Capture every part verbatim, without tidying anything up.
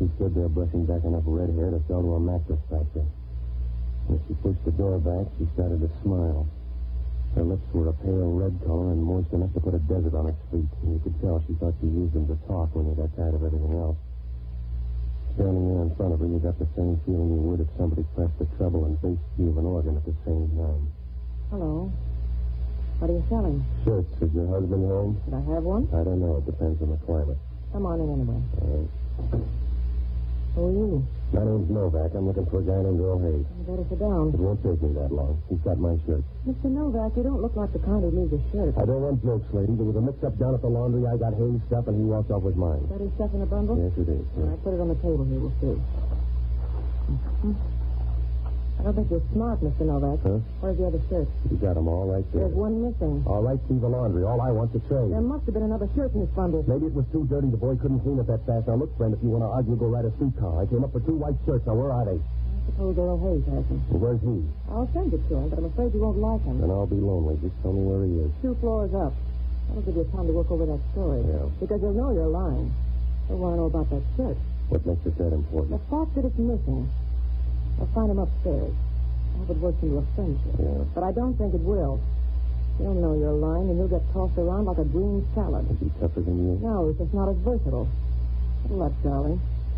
She stood there brushing back enough red hair to sell to a mattress factory. As she pushed the door back, she started to smile. Her lips were a pale red color and moist enough to put a desert on its feet. And you could tell she thought she used them to talk when you got tired of everything else. Standing there in front of her, you got the same feeling you would if somebody pressed the treble and bass key of an organ at the same time. Hello. What are you selling? Shirts. Is your husband home? Did I have one? I don't know. It depends on the climate. Come on in anyway. All right. Who are you? My name's Novak. I'm looking for a guy named Earl Hayes. You better sit down. It won't take me that long. He's got my shirt. Mister Novak, you don't look like the kind who needs a shirt. I don't want jokes, lady. There was a mix-up down at the laundry. I got Hayes' stuff, and he walked off with mine. Is that his stuff in a bundle? Yes, it is. All right, put it on the table here. We'll see. Mm-hmm. I don't think you're smart, Mister Novak. Huh? Where's the other shirt? You got them all right there. There's one missing. All right, see the laundry. All I want's a trade. There must have been another shirt in this bundle. Maybe it was too dirty. The boy couldn't clean it that fast. Now, look, friend, if you want to argue, go ride a streetcar. I came up for two white shirts. Now, where are they? I suppose Earl Hayes has them. Well, where's he? I'll send it to him, but I'm afraid you won't like him. Then I'll be lonely. Just tell me where he is. Two floors up. That'll give you time to work over that story. Yeah. Because you'll know you're lying. You'll want to know about that shirt. What makes it that important? The fact that it's missing. I'll find him upstairs. I hope it works into a friendship. Yeah. But I don't think it will. You'll know you're lying, and you'll get tossed around like a green salad. Is he tougher than you? No, he's just not as versatile. Good luck, darling.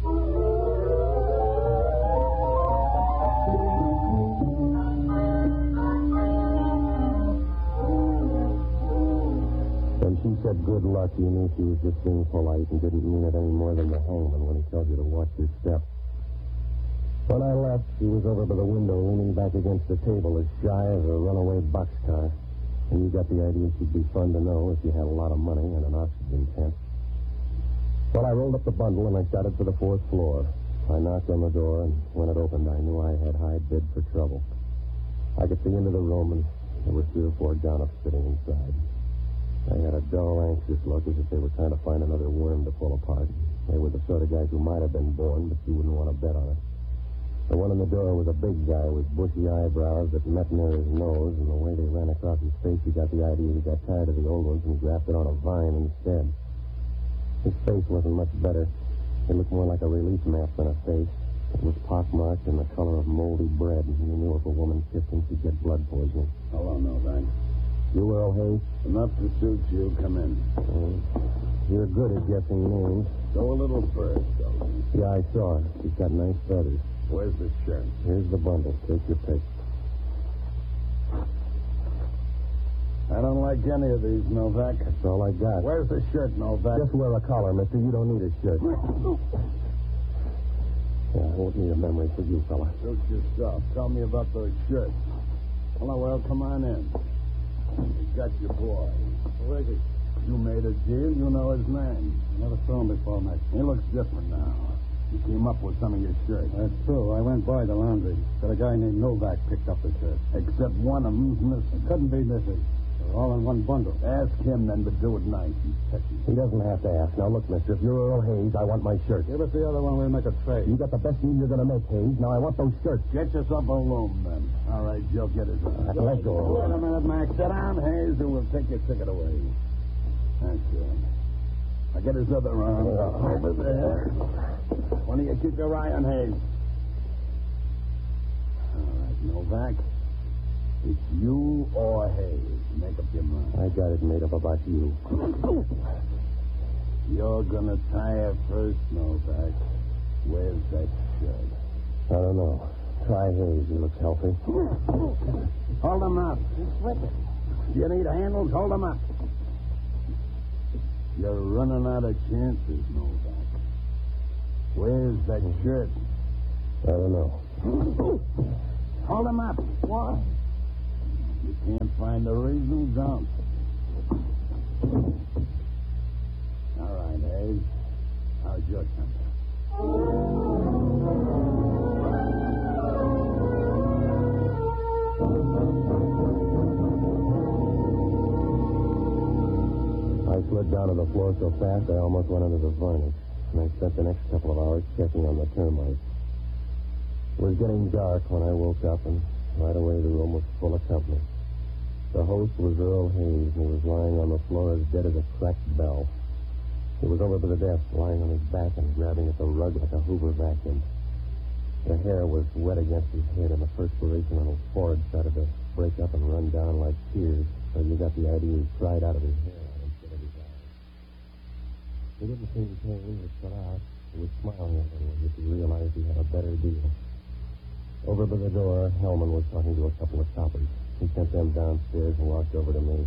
When she said good luck, you knew she was just being polite and didn't mean it any more than the hangman when he tells you to watch your step. When I left, she was over by the window, leaning back against the table as shy as a runaway boxcar. And you got the idea she'd be fun to know if you had a lot of money and an oxygen tent. Well, I rolled up the bundle and I started for the fourth floor. I knocked on the door, and when it opened, I knew I had high bid for trouble. I could see into the room, and there were three or four donuts sitting inside. I had a dull, anxious look as if they were trying to find another worm to pull apart. They were the sort of guys who might have been born, but you wouldn't want to bet on it. The one in the door was a big guy with bushy eyebrows that met near his nose, and the way they ran across his face, you got the idea he got tired of the old ones and grafted on a vine instead. His face wasn't much better. It looked more like a relief mat than a face. It was pockmarked and the color of moldy bread, and you knew if a woman kissed him, she'd get blood poisoning. Hello, Novak. You, Earl Hayes? Enough to suit you. Come in. Uh, you're good at guessing names. Go a little first, though. Yeah, I saw her. She's got nice feathers. Where's the shirt? Here's the bundle. Take your pick. I don't like any of these, Novak. That's all I got. Where's the shirt, Novak? Just wear a collar, mister. You don't need a shirt. Yeah, I won't need a memory for you, fella. Suit yourself. Tell me about those shirts. Hello, well, come on in. You got your boy. Where is he? You made a deal. You know his name. Never saw him before, Max. He looks different now. You came up with some of your shirts. That's true. I went by the laundry. But a guy named Novak picked up the shirt. Except one of them's missing. It couldn't be missing. They're all in one bundle. Ask him then, but do it nice. He's techy. He doesn't have to ask. Now, look, mister, if you're Earl Hayes, I want my shirt. Give us the other one. We'll make a trade. You got the best deal you're going to make, Hayes. Now, I want those shirts. Get yourself a room, then. All right, Joe, get his own. Uh, let go. Wait a minute, Max. Sit down, Hayes, and we'll take your ticket away. That's good. Now get his other arm Uh, over there. Why don't you keep your eye on Hayes? All right, Novak. It's you or Hayes. Make up your mind. I got it made up about you. You're gonna tire first, Novak. Where's that shirt? I don't know. Try Hayes. He looks healthy. Hold him up. You need handles? Hold him up. You're running out of chances, Novak. Where's that shirt? I don't know. Hold him up. Why? You can't find the reason, don't. All right, Hayes. How's your temper? I slid down to the floor so fast I almost went under the varnish, and I spent the next couple of hours checking on the termites. It was getting dark when I woke up, and right away the room was full of company. The host was Earl Hayes, and he was lying on the floor as dead as a cracked bell. He was over by the desk, lying on his back and grabbing at the rug like a Hoover vacuum. The hair was wet against his head, and the perspiration on his forehead started to break up and run down like tears, so you got the idea he cried out of his hair instead of his eyes. He didn't seem pained or shut out. He was smiling a little as if he realized he had a better deal. Over by the door, Hellman was talking to a couple of coppers. He sent them downstairs and walked over to me.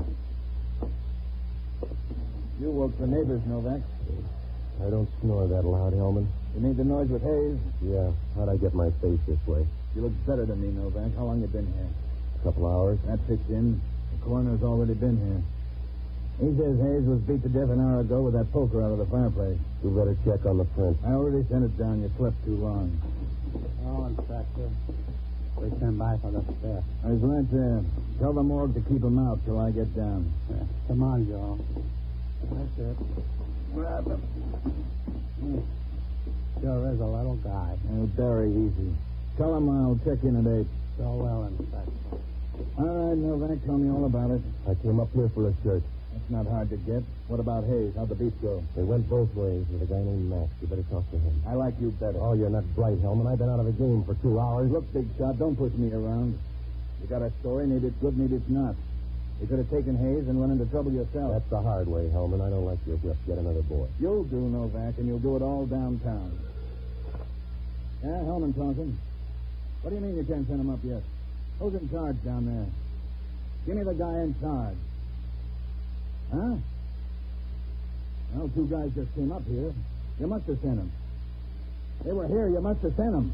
You woke the neighbors, Novak. I don't snore that loud, Hellman. You made the noise with Hayes? Yeah. How'd I get my face this way? You look better than me, Novak. How long you been here? A couple hours. That fits in. The coroner's already been here. He says Hayes was beat to death an hour ago with that poker out of the fireplace. You better check on the print. I already sent it down. You slept too long. Oh, Inspector. We stand by for the step. I was right there. Tell the morgue to keep him out till I get down. Yeah. Come on, Joe. That's it. Grab him. Mm. Sure is a little guy. Uh, very easy. Tell him I'll check in at eight. So well, Inspector. All right, Novak, tell me all about it. I came up here for a shirt. That's not hard to get. What about Hayes? How'd the beat go? They went both ways with a guy named Max. You better talk to him. I like you better. Oh, you're not bright, Hellman. I've been out of the game for two hours. Look, big shot, don't push me around. You got a story, maybe it's good, maybe it's not. You could have taken Hayes and run into trouble yourself. That's the hard way, Hellman. I don't like your whip. Get another boy. You'll do, Novak, and you'll do it all downtown. Yeah, Hellman talking. What do you mean you can't send him up yet? Who's in charge down there? Give me the guy in charge. Huh? Well, two guys just came up here. You must have sent them. They were here. You must have sent them.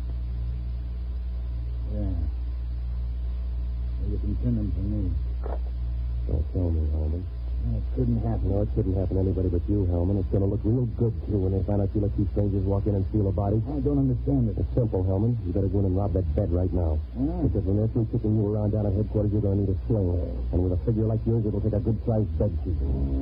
Yeah. Well, you can send them to me. Don't tell me, Hellman. Well, it couldn't happen. No, it shouldn't happen to anybody but you, Hellman. It's going to look real good, too, when they find out you let two strangers walk in and steal a body. I don't understand it. It's simple, Hellman. You better go in and rob that bed right now. Yeah. Because when they're through kicking you around down at headquarters, you're going to need a sling. And with a figure like yours, it'll take a good-sized bed sheet.